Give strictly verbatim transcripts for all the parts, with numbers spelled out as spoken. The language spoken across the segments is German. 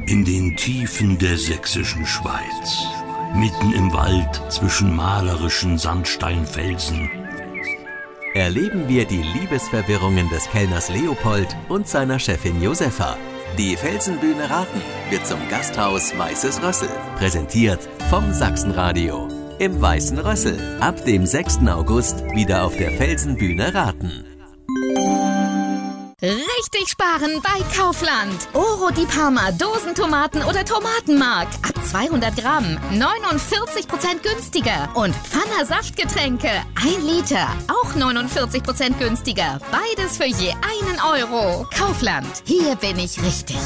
In den Tiefen der sächsischen Schweiz, mitten im Wald zwischen malerischen Sandsteinfelsen, erleben wir die Liebesverwirrungen des Kellners Leopold und seiner Chefin Josefa. Die Felsenbühne Raten wird zum Gasthaus Weißes Rössel, präsentiert vom Sachsenradio. Im Weißen Rössel, ab dem sechsten August wieder auf der Felsenbühne Raten. Richtig sparen bei Kaufland. Oro di Parma, Dosentomaten oder Tomatenmark. Ab zweihundert Gramm, neunundvierzig Prozent günstiger. Und Pfanner Saftgetränke, ein Liter, auch neunundvierzig Prozent günstiger. Beides für je einen Euro. Kaufland, hier bin ich richtig.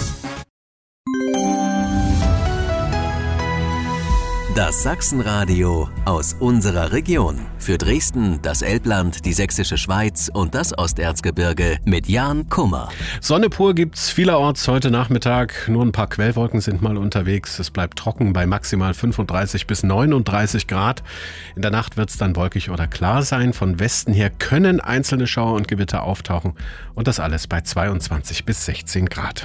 Das Sachsenradio aus unserer Region. Für Dresden, das Elbland, die Sächsische Schweiz und das Osterzgebirge mit Jan Kummer. Sonne pur gibt's vielerorts heute Nachmittag. Nur ein paar Quellwolken sind mal unterwegs. Es bleibt trocken bei maximal fünfunddreißig bis neununddreißig Grad. In der Nacht wird's dann wolkig oder klar sein. Von Westen her können einzelne Schauer und Gewitter auftauchen. Und das alles bei zweiundzwanzig bis sechzehn Grad.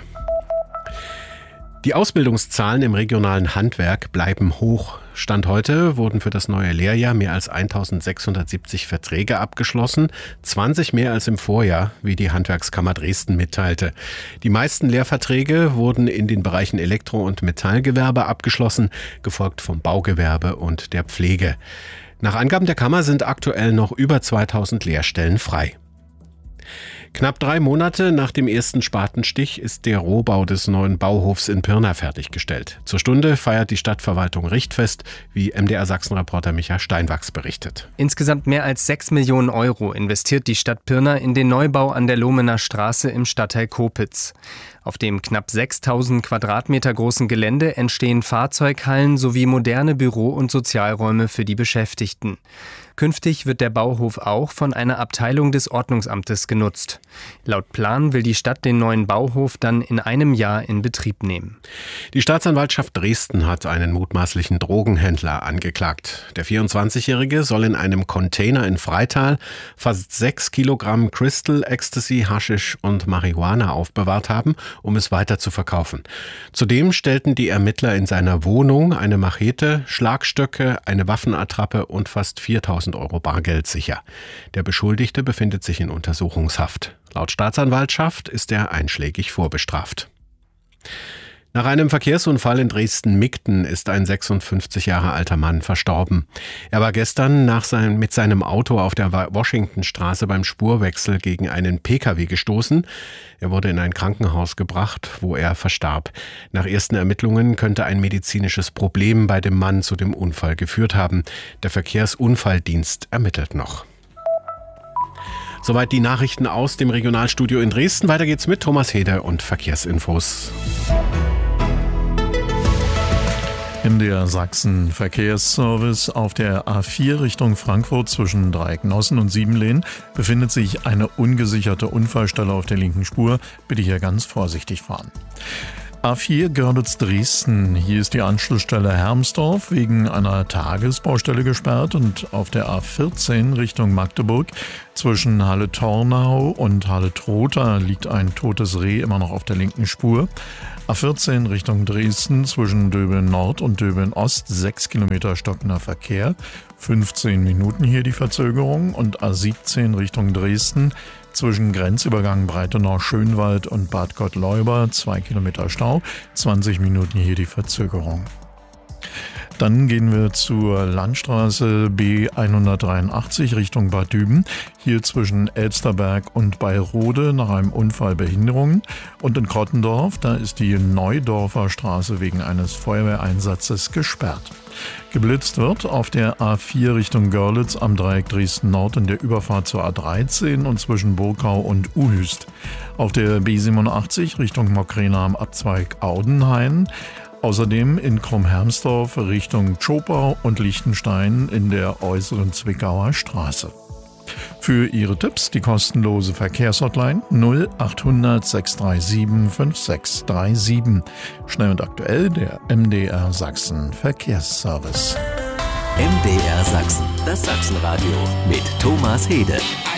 Die Ausbildungszahlen im regionalen Handwerk bleiben hoch. Stand heute wurden für das neue Lehrjahr mehr als eintausendsechshundertsiebzig Verträge abgeschlossen, zwanzig mehr als im Vorjahr, wie die Handwerkskammer Dresden mitteilte. Die meisten Lehrverträge wurden in den Bereichen Elektro- und Metallgewerbe abgeschlossen, gefolgt vom Baugewerbe und der Pflege. Nach Angaben der Kammer sind aktuell noch über zweitausend Lehrstellen frei. Knapp drei Monate nach dem ersten Spatenstich ist der Rohbau des neuen Bauhofs in Pirna fertiggestellt. Zur Stunde feiert die Stadtverwaltung Richtfest, wie M D R Sachsen-Reporter Micha Steinwachs berichtet. Insgesamt mehr als sechs Millionen Euro investiert die Stadt Pirna in den Neubau an der Lohmener Straße im Stadtteil Kopitz. Auf dem knapp sechstausend Quadratmeter großen Gelände entstehen Fahrzeughallen sowie moderne Büro- und Sozialräume für die Beschäftigten. Künftig wird der Bauhof auch von einer Abteilung des Ordnungsamtes genutzt. Laut Plan will die Stadt den neuen Bauhof dann in einem Jahr in Betrieb nehmen. Die Staatsanwaltschaft Dresden hat einen mutmaßlichen Drogenhändler angeklagt. Der vierundzwanzigjährige soll in einem Container in Freital fast sechs Kilogramm Crystal, Ecstasy, Haschisch und Marihuana aufbewahrt haben, um es weiter zu verkaufen. Zudem stellten die Ermittler in seiner Wohnung eine Machete, Schlagstöcke, eine Waffenattrappe und fast viertausend Euro Bargeld sicher. Der Beschuldigte befindet sich in Untersuchungshaft. Laut Staatsanwaltschaft ist er einschlägig vorbestraft. Nach einem Verkehrsunfall in Dresden-Migten ist ein sechsundfünfzig Jahre alter Mann verstorben. Er war gestern nach sein, mit seinem Auto auf der Washingtonstraße beim Spurwechsel gegen einen Pkw gestoßen. Er wurde in ein Krankenhaus gebracht, wo er verstarb. Nach ersten Ermittlungen könnte ein medizinisches Problem bei dem Mann zu dem Unfall geführt haben. Der Verkehrsunfalldienst ermittelt noch. Soweit die Nachrichten aus dem Regionalstudio in Dresden. Weiter geht's mit Thomas Heder und Verkehrsinfos. M D R Sachsen Verkehrsservice. Auf der A vier Richtung Frankfurt zwischen Dreiecknossen und Siebenlehn befindet sich eine ungesicherte Unfallstelle auf der linken Spur. Bitte hier ganz vorsichtig fahren. A vier Görlitz-Dresden. Hier ist die Anschlussstelle Hermsdorf wegen einer Tagesbaustelle gesperrt und auf der A vierzehn Richtung Magdeburg zwischen Halle-Tornau und Halle-Trotha liegt ein totes Reh immer noch auf der linken Spur. A vierzehn Richtung Dresden zwischen Döbeln-Nord und Döbeln-Ost sechs Kilometer stockender Verkehr, fünfzehn Minuten hier die Verzögerung. Und A siebzehn Richtung Dresden zwischen Grenzübergang Breitenau-Schönwald und Bad Gottleuba zwei Kilometer Stau, zwanzig Minuten hier die Verzögerung. Dann gehen wir zur Landstraße B hundertdreiundachtzig Richtung Bad Düben. Hier zwischen Elsterberg und Beilrode nach einem Unfall Behinderungen. Und in Krottendorf, da ist die Neudorfer Straße wegen eines Feuerwehreinsatzes gesperrt. Geblitzt wird auf der A vier Richtung Görlitz am Dreieck Dresden-Nord in der Überfahrt zur A dreizehn und zwischen Burgau und Uhüst. Auf der B siebenundachtzig Richtung Mockrena am Abzweig Audenhain. Außerdem in Krumm-Hermsdorf Richtung Tschopau und Liechtenstein in der äußeren Zwickauer Straße. Für Ihre Tipps die kostenlose Verkehrshotline null achthundert sechs drei sieben fünf sechs drei sieben. Schnell und aktuell der M D R Sachsen Verkehrsservice. M D R Sachsen, das Sachsenradio mit Thomas Heder.